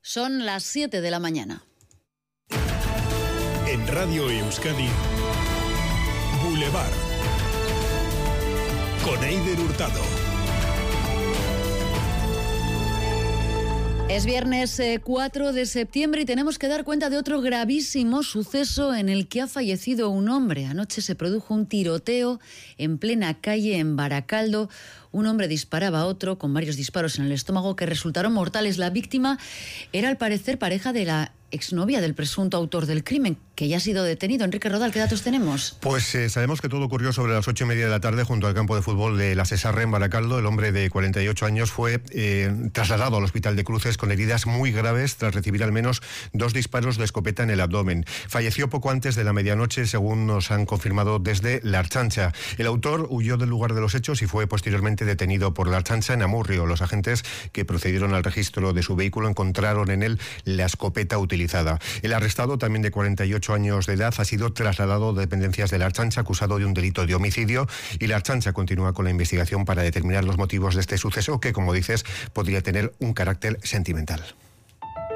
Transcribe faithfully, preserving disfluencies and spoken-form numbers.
Son las siete de la mañana. En Radio Euskadi, Boulevard, con Eider Hurtado. Es viernes eh, cuatro de septiembre y tenemos que dar cuenta de otro gravísimo suceso en el que ha fallecido un hombre. Anoche se produjo un tiroteo en plena calle en Baracaldo. Un hombre disparaba a otro con varios disparos en el estómago que resultaron mortales. La víctima era, al parecer, pareja de la exnovia del presunto autor del crimen, que ya ha sido detenido. Enrique Rodal, ¿qué datos tenemos? Pues eh, sabemos que todo ocurrió sobre las ocho y media de la tarde junto al campo de fútbol de la Cesarre en Baracaldo. El hombre de cuarenta y ocho años fue eh, trasladado al hospital de Cruces con heridas muy graves tras recibir al menos dos disparos de escopeta en el abdomen. Falleció poco antes de la medianoche, según nos han confirmado desde La Archancha. El autor huyó del lugar de los hechos y fue posteriormente detenido por La Archancha en Amurrio. Los agentes que procedieron al registro de su vehículo encontraron en él la escopeta utilizada. El arrestado, también de cuarenta y ocho años de edad, ha sido trasladado a dependencias de La Archancha acusado de un delito de homicidio, y La Archancha continúa con la investigación para determinar los motivos de este suceso que, como dices, podría tener un carácter sentimental.